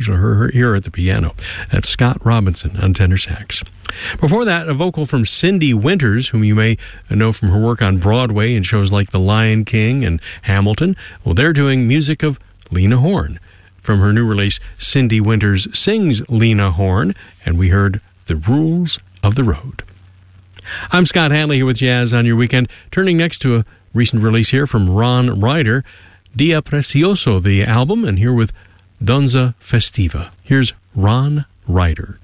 usually hear her at the piano. That's Scott Robinson on tenor sax. Before that, a vocal from Cindy Winters, whom you may know from her work on Broadway in shows like The Lion King and Hamilton. Well, they're doing music of Lena Horne. From her new release, Cindy Winters Sings Lena Horne, and we heard The Rules of the Road. I'm Scott Hanley here with Jazz on Your Weekend, turning next to a recent release here from Ron Ryder, Dia Precioso, the album, and here with Donza Festiva. Here's Ron Ryder.